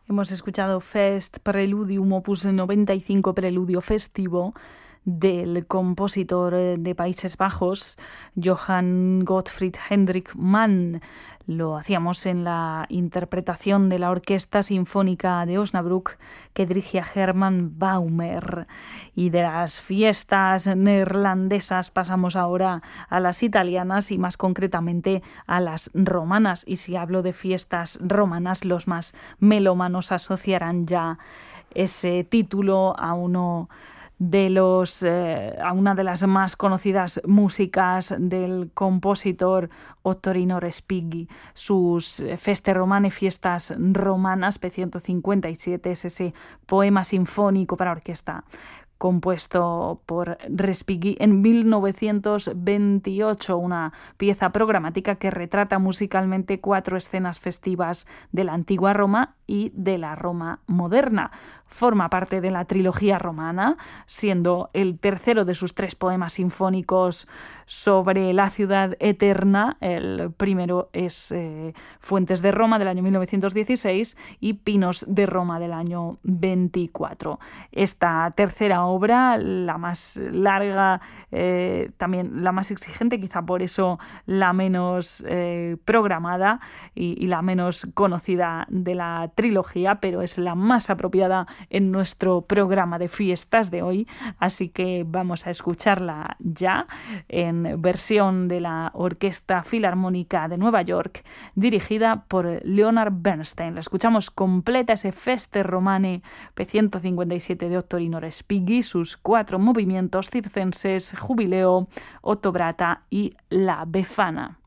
Hemos escuchado Fest Preludium Opus 95, Preludio Festivo, del compositor de Países Bajos, Johann Gottfried Hendrik Mann. Lo hacíamos en la interpretación de la Orquesta Sinfónica de Osnabrück, que dirigía Hermann Baumer. Y de las fiestas neerlandesas pasamos ahora a las italianas y más concretamente a las romanas. Y si hablo de fiestas romanas, los más melómanos asociarán ya ese título a una de las más conocidas músicas del compositor Ottorino Respighi. Sus Feste Romane, fiestas romanas, P157, es ese poema sinfónico para orquesta compuesto por Respighi en 1928, una pieza programática que retrata musicalmente 4 escenas festivas de la antigua Roma y de la Roma moderna. Forma parte de la trilogía romana, siendo el tercero de sus 3 poemas sinfónicos sobre la ciudad eterna. El primero es Fuentes de Roma, del año 1916, y Pinos de Roma, del año 24. Esta tercera obra, la más larga, también la más exigente, quizá por eso la menos programada y la menos conocida de la trilogía, pero es la más apropiada en nuestro programa de fiestas de hoy, así que vamos a escucharla ya en versión de la Orquesta Filarmónica de Nueva York, dirigida por Leonard Bernstein. La escuchamos completa, ese Feste Romane P157 de Ottorino Respighi, sus 4 movimientos circenses, Jubileo, Ottobrata y La Befana.